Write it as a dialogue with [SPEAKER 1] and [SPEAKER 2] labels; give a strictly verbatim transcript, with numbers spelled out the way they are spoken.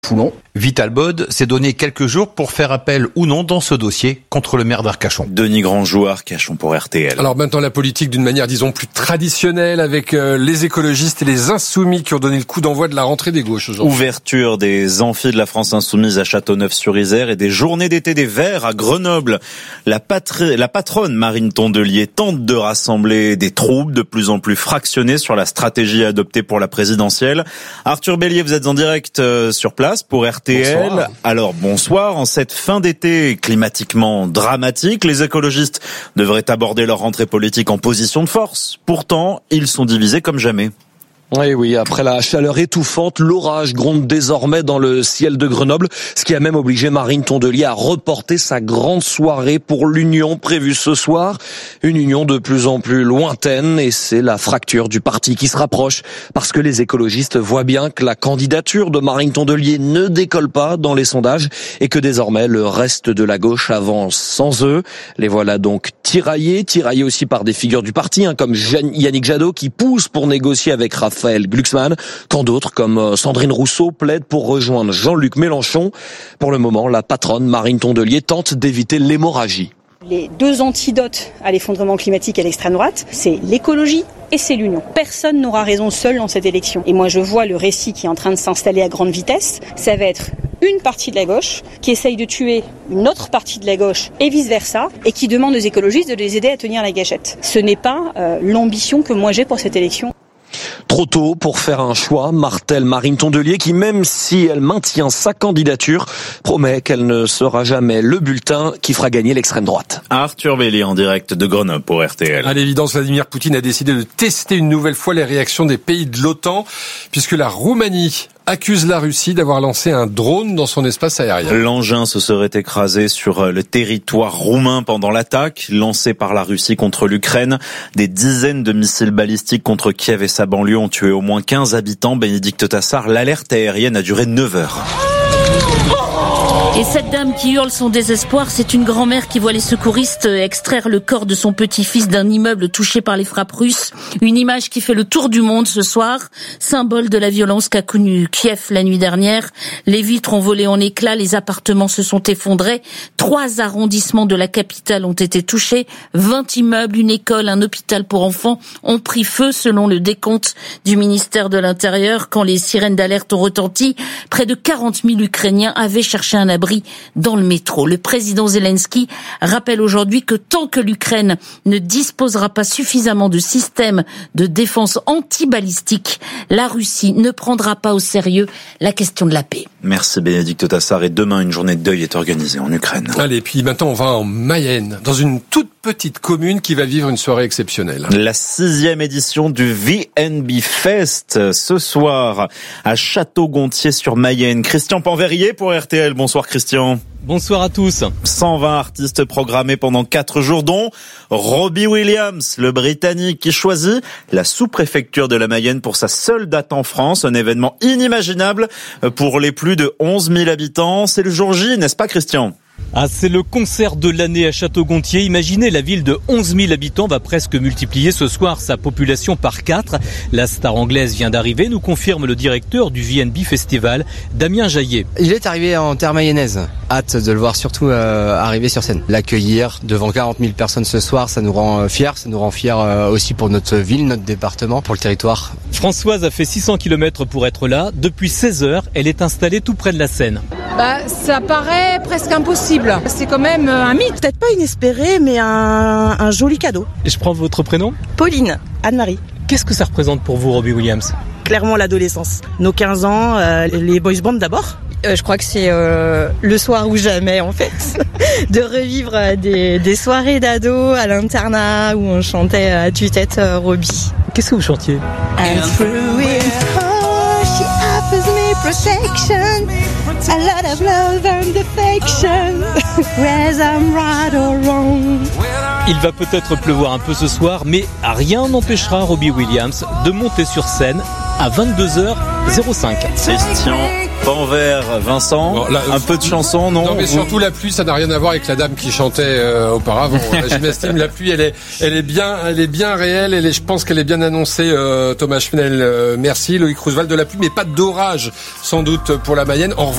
[SPEAKER 1] Foulon. Vitalbod s'est donné quelques jours pour faire appel ou non dans ce dossier contre le maire d'Arcachon.
[SPEAKER 2] Denis Grandjou, Arcachon pour R T L.
[SPEAKER 3] Alors maintenant la politique d'une manière disons plus traditionnelle avec euh, les écologistes et les insoumis qui ont donné le coup d'envoi de la rentrée des gauches aujourd'hui.
[SPEAKER 2] Ouverture des amphis de la France Insoumise à Châteauneuf-sur-Isère et des journées d'été des Verts à Grenoble. La, patrie, la patronne Marine Tondelier tente de rassembler des troupes de plus en plus fractionnées sur la stratégie adoptée pour la présidentielle. Arthur Bélier, vous êtes en direct euh, sur place pour R T L. Bonsoir. Alors bonsoir, en cette fin d'été climatiquement dramatique, les écologistes devraient aborder leur rentrée politique en position de force. Pourtant, ils sont divisés comme jamais.
[SPEAKER 4] Oui, oui, après la chaleur étouffante, l'orage gronde désormais dans le ciel de Grenoble, ce qui a même obligé Marine Tondelier à reporter sa grande soirée pour l'union prévue ce soir. Une union de plus en plus lointaine et c'est la fracture du parti qui se rapproche parce que les écologistes voient bien que la candidature de Marine Tondelier ne décolle pas dans les sondages et que désormais le reste de la gauche avance sans eux. Les voilà donc tiraillés, tiraillés aussi par des figures du parti, hein, comme Yannick Jadot qui pousse pour négocier avec Raphaël Glucksmann, quand d'autres comme Sandrine Rousseau plaident pour rejoindre Jean-Luc Mélenchon. Pour le moment, la patronne Marine Tondelier tente d'éviter l'hémorragie.
[SPEAKER 5] Les deux antidotes à l'effondrement climatique à l'extrême droite, c'est l'écologie et c'est l'union. Personne n'aura raison seul dans cette élection. Et moi je vois le récit qui est en train de s'installer à grande vitesse. Ça va être une partie de la gauche qui essaye de tuer une autre partie de la gauche et vice-versa et qui demande aux écologistes de les aider à tenir la gâchette. Ce n'est pas euh, l'ambition que moi j'ai pour cette élection.
[SPEAKER 4] Trop tôt pour faire un choix, martèle Marine Tondelier qui, même si elle maintient sa candidature, promet qu'elle ne sera jamais le bulletin qui fera gagner l'extrême droite.
[SPEAKER 2] Arthur Bélier en direct de Grenoble pour R T L.
[SPEAKER 3] À l'évidence, Vladimir Poutine a décidé de tester une nouvelle fois les réactions des pays de l'OTAN, puisque la Roumanie accuse la Russie d'avoir lancé un drone dans son espace aérien.
[SPEAKER 2] L'engin se serait écrasé sur le territoire roumain pendant l'attaque lancée par la Russie contre l'Ukraine. Des dizaines de missiles balistiques contre Kiev et sa banlieue ont tué au moins quinze habitants. Bénédicte Tassard, l'alerte aérienne a duré neuf heures.
[SPEAKER 6] Et cette dame qui hurle son désespoir, c'est une grand-mère qui voit les secouristes extraire le corps de son petit-fils d'un immeuble touché par les frappes russes. Une image qui fait le tour du monde ce soir, symbole de la violence qu'a connue Kiev la nuit dernière. Les vitres ont volé en éclats, les appartements se sont effondrés. Trois arrondissements de la capitale ont été touchés. vingt immeubles, une école, un hôpital pour enfants ont pris feu selon le décompte du ministère de l'Intérieur. Quand les sirènes d'alerte ont retenti, près de quarante mille Ukrainiens avaient cherché un abri dans le métro. Le président Zelensky rappelle aujourd'hui que tant que l'Ukraine ne disposera pas suffisamment de systèmes de défense anti-balistique, la Russie ne prendra pas au sérieux la question de la paix.
[SPEAKER 2] Merci Bénédicte Tassard. Et demain, une journée de deuil est organisée en Ukraine.
[SPEAKER 3] Allez, puis maintenant on va en Mayenne, dans une toute petite commune qui va vivre une soirée exceptionnelle.
[SPEAKER 2] La sixième édition du V N B Fest ce soir à Château-Gontier-sur-Mayenne. Christian Panverrier pour R T L. Bonsoir Christian.
[SPEAKER 7] Bonsoir à tous.
[SPEAKER 2] cent vingt artistes programmés pendant quatre jours, dont Robbie Williams, le Britannique, qui choisit la sous-préfecture de la Mayenne pour sa seule date en France. Un événement inimaginable pour les plus de onze mille habitants. C'est le jour J, n'est-ce pas Christian ?
[SPEAKER 7] Ah, c'est le concert de l'année à Château-Gontier. Imaginez, la ville de onze mille habitants va presque multiplier ce soir sa population par quatre. La star anglaise vient d'arriver, nous confirme le directeur du V N B Festival, Damien Jaillet.
[SPEAKER 8] Il est arrivé en terre mayonnaise. Hâte de le voir surtout euh, arriver sur scène. L'accueillir devant quarante mille personnes ce soir, ça nous rend fiers. Ça nous rend fiers euh, aussi pour notre ville, notre département, pour le territoire.
[SPEAKER 7] Françoise a fait six cents kilomètres pour être là. Depuis seize heures, elle est installée tout près de la scène.
[SPEAKER 9] Bah, ça paraît presque impossible. C'est quand même un mythe.
[SPEAKER 10] Peut-être pas inespéré, mais un, un joli cadeau.
[SPEAKER 7] Je prends votre prénom ?
[SPEAKER 10] Pauline, Anne-Marie.
[SPEAKER 7] Qu'est-ce que ça représente pour vous, Robbie Williams ?
[SPEAKER 10] Clairement l'adolescence. Nos quinze ans, euh, les boys bands d'abord.
[SPEAKER 11] Euh, je crois que c'est euh, le soir ou jamais, en fait. De revivre des, des soirées d'ados à l'internat où on chantait à tue-tête euh, Robbie.
[SPEAKER 7] Qu'est-ce que vous chantiez ?
[SPEAKER 12] And through it all, she offers me protection, a lot of love and affection, whether I'm right or wrong.
[SPEAKER 7] Il va peut-être pleuvoir un peu ce soir, mais rien n'empêchera Robbie Williams de monter sur scène à vingt-deux heures cinq.
[SPEAKER 2] Christian Pas en vert, Vincent. Bon, là, un peu de chanson, non?
[SPEAKER 3] Non, mais surtout la pluie, ça n'a rien à voir avec la dame qui chantait euh, auparavant. Là, j'estime la pluie, elle est, elle est bien, elle est bien réelle. Elle est, je pense qu'elle est bien annoncée. Euh, Thomas Schwenel, euh, merci. Loïc Roosevelt, de la pluie, mais pas d'orage, sans doute pour la Mayenne. En revanche,